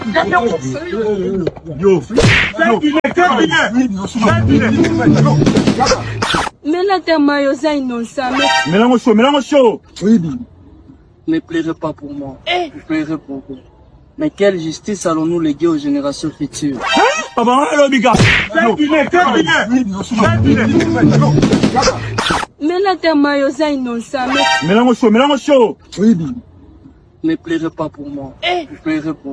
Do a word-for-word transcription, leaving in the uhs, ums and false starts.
Yo, mais là, t'es maillot, innocent. mélange chaud, mélange chaud. Oui, Ne pleurez pas pour moi. Vous pleurez pour vous. Mais quelle justice allons-nous léguer aux générations futures? ah bah, alors, biga. Mais là, t'es maillot, innocent. Mélange chaud, mélange chaud. Oui, Ne pleurez pas pour moi. Vous pleurez pour